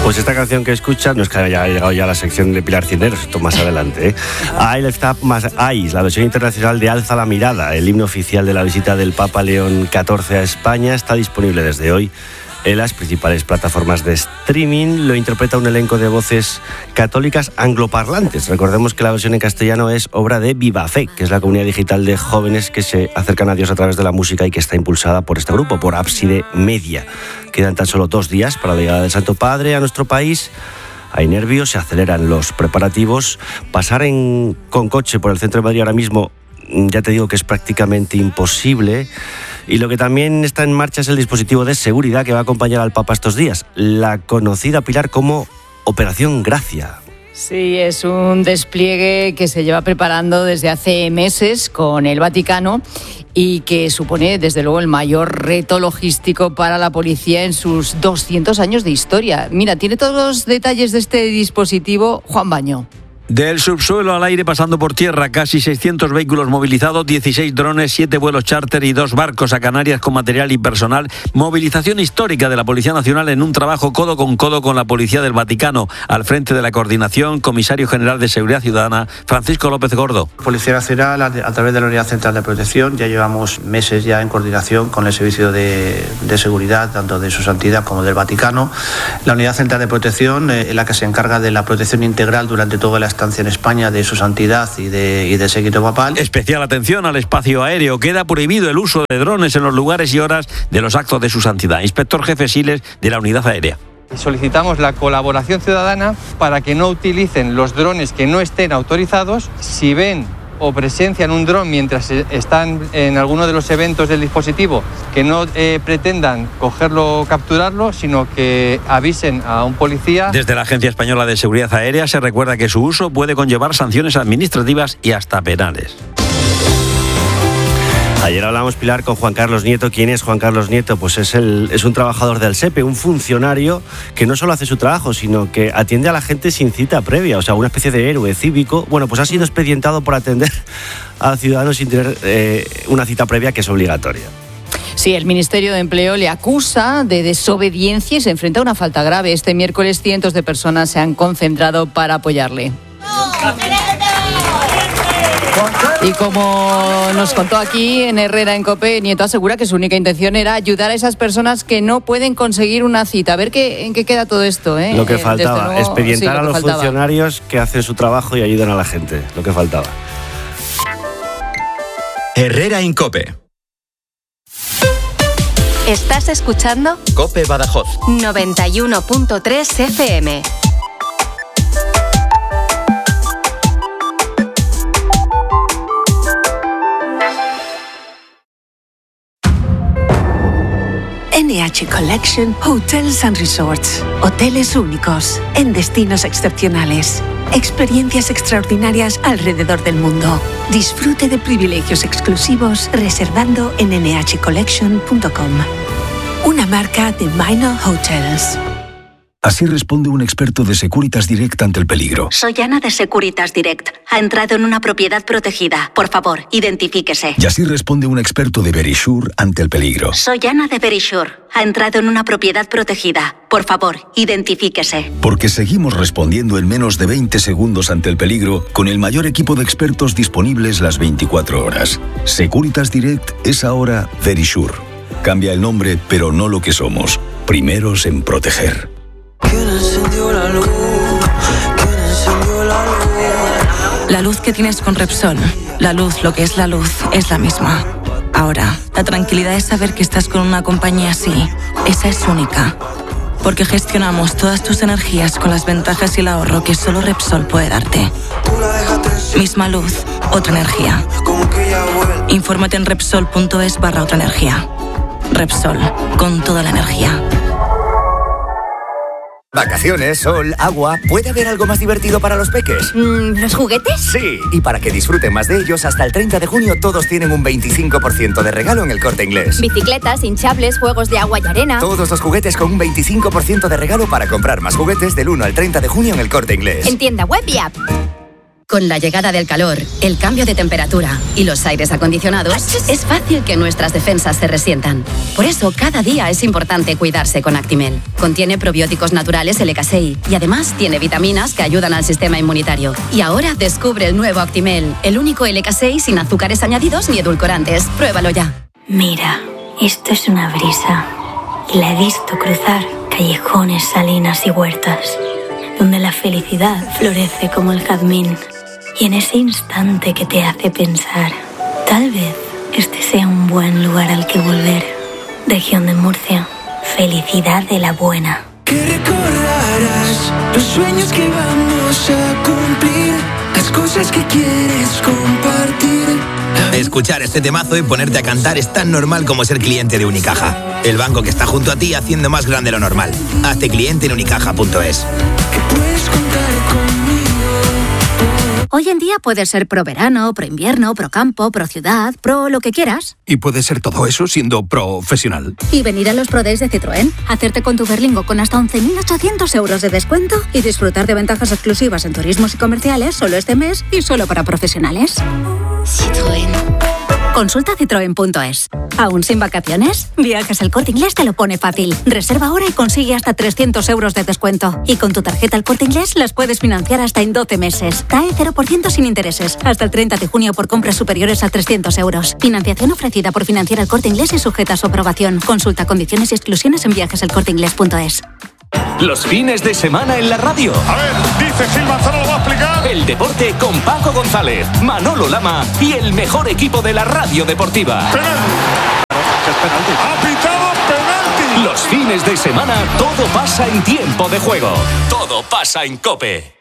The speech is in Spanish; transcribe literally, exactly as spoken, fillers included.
Pues esta canción que escuchas no es que haya llegado ya a la sección de Pilar Cisneros, esto más adelante, ¿eh? I Lift Up My Eyes, la versión internacional de Alza la Mirada, el himno oficial de la visita del Papa León catorce a España, está disponible desde hoy en las principales plataformas de streaming. Lo interpreta un elenco de voces católicas angloparlantes. Recordemos que la versión en castellano es obra de Viva Fe, que es la comunidad digital de jóvenes que se acercan a Dios a través de la música y que está impulsada por este grupo, por Ábside Media. Quedan tan solo dos días para la llegada del Santo Padre a nuestro país. Hay nervios, se aceleran los preparativos. Pasar en, con coche por el centro de Madrid ahora mismo, ya te digo que es prácticamente imposible. Y lo que también está en marcha es el dispositivo de seguridad que va a acompañar al Papa estos días, la conocida, Pilar, como Operación Gracia. Sí, es un despliegue que se lleva preparando desde hace meses con el Vaticano y que supone, desde luego, el mayor reto logístico para la policía en sus doscientos años de historia. Mira, tiene todos los detalles de este dispositivo Juan Baño. Del subsuelo al aire pasando por tierra, casi seiscientos vehículos movilizados, dieciséis drones, siete vuelos charter y dos barcos a Canarias con material y personal. Movilización histórica de la Policía Nacional en un trabajo codo con codo con la Policía del Vaticano. Al frente de la coordinación, Comisario General de Seguridad Ciudadana, Francisco López Gordo. Policía Nacional, a través de la Unidad Central de Protección, ya llevamos meses ya en coordinación con el Servicio de, de Seguridad, tanto de su santidad como del Vaticano. La Unidad Central de Protección eh, es la que se encarga de la protección integral durante toda la estancia en España de su santidad y de, y de séquito papal. Especial atención al espacio aéreo. Queda prohibido el uso de drones en los lugares y horas de los actos de su santidad. Inspector jefe Siles de la Unidad Aérea. Solicitamos la colaboración ciudadana para que no utilicen los drones que no estén autorizados. Si ven o presencian un dron mientras están en alguno de los eventos del dispositivo, que no eh, pretendan cogerlo o capturarlo, sino que avisen a un policía. Desde la Agencia Española de Seguridad Aérea se recuerda que su uso puede conllevar sanciones administrativas y hasta penales. Ayer hablamos, Pilar, con Juan Carlos Nieto. ¿Quién es Juan Carlos Nieto? Pues es, el, es un trabajador del SEPE, un funcionario que no solo hace su trabajo, sino que atiende a la gente sin cita previa, o sea, una especie de héroe cívico. Bueno, pues ha sido expedientado por atender a ciudadanos sin tener eh, una cita previa, que es obligatoria. Sí, el Ministerio de Empleo le acusa de desobediencia y se enfrenta a una falta grave. Este miércoles cientos de personas se han concentrado para apoyarle. Y como nos contó aquí en Herrera en COPE, Nieto asegura que su única intención era ayudar a esas personas que no pueden conseguir una cita. A ver qué, en qué queda todo esto, ¿eh? Lo que faltaba, luego, expedientar sí, a los faltaba. funcionarios que hacen su trabajo y ayudan a la gente. Lo que faltaba. Herrera en COPE. ¿Estás escuchando? COPE Badajoz. noventa y uno punto tres F M. N H Collection Hotels and Resorts. Hoteles únicos, en destinos excepcionales. Experiencias extraordinarias alrededor del mundo. Disfrute de privilegios exclusivos reservando en N H collection punto com. Una marca de Minor Hotels. Así responde un experto de Securitas Direct ante el peligro. Soy Ana de Securitas Direct. Ha entrado en una propiedad protegida. Por favor, identifíquese. Y así responde un experto de Verisure ante el peligro. Soy Ana de Verisure. Ha entrado en una propiedad protegida. Por favor, identifíquese. Porque seguimos respondiendo en menos de veinte segundos ante el peligro con el mayor equipo de expertos disponibles las veinticuatro horas. Securitas Direct es ahora Verisure. Cambia el nombre, pero no lo que somos. Primeros en proteger. ¿Quién encendió la luz? ¿Quién encendió la luz? La luz que tienes con Repsol, la luz, lo que es la luz, es la misma. Ahora, la tranquilidad es saber que estás con una compañía así. Esa es única. Porque gestionamos todas tus energías con las ventajas y el ahorro que solo Repsol puede darte. Misma luz, otra energía. Infórmate en Repsol punto es barra otra energía. Repsol, con toda la energía. Vacaciones, sol, agua. ¿Puede haber algo más divertido para los peques? Mm, ¿Los juguetes? Sí, y para que disfruten más de ellos, hasta el treinta de junio todos tienen un veinticinco por ciento de regalo en El Corte Inglés. Bicicletas, hinchables, juegos de agua y arena. Todos los juguetes con un veinticinco por ciento de regalo para comprar más juguetes del uno al treinta de junio en El Corte Inglés. En tienda web y app. Con la llegada del calor, el cambio de temperatura y los aires acondicionados, es fácil que nuestras defensas se resientan. Por eso, cada día es importante cuidarse con Actimel. Contiene probióticos naturales L K S I y además tiene vitaminas que ayudan al sistema inmunitario. Y ahora descubre el nuevo Actimel, el único L K S I sin azúcares añadidos ni edulcorantes. Pruébalo ya. Mira, esto es una brisa. Y la he visto cruzar callejones, salinas y huertas, donde la felicidad florece como el jazmín. Y en ese instante que te hace pensar, tal vez este sea un buen lugar al que volver. Región de Murcia, felicidad de la buena. Que recordarás los sueños que vamos a cumplir, las cosas que quieres compartir. Escuchar este temazo y ponerte a cantar es tan normal como ser cliente de Unicaja. El banco que está junto a ti haciendo más grande lo normal. Hazte cliente en unicaja punto es. Puedes contar conmigo. Hoy en día puedes ser pro verano, pro invierno, pro campo, pro ciudad, pro lo que quieras. Y puedes ser todo eso siendo profesional. Y venir a los Pro Days de Citroën, hacerte con tu Berlingo con hasta once mil ochocientos euros de descuento y disfrutar de ventajas exclusivas en turismos y comerciales solo este mes y solo para profesionales. Citroën. Consulta citroen punto es. ¿Aún sin vacaciones? Viajes El Corte Inglés te lo pone fácil. Reserva ahora y consigue hasta trescientos euros de descuento. Y con tu tarjeta El Corte Inglés las puedes financiar hasta en doce meses. C A E cero por ciento sin intereses. Hasta el treinta de junio por compras superiores a trescientos euros. Financiación ofrecida por Financiera El Corte Inglés y sujeta a su aprobación. Consulta condiciones y exclusiones en viajes el corte inglés punto es. Los fines de semana en la radio. A ver, dice Gil Manzano, lo va a explicar. El deporte con Paco González, Manolo Lama y el mejor equipo de la radio deportiva. Penalti. Ha pitado penalti. Los fines de semana todo pasa en tiempo de juego. Todo pasa en COPE.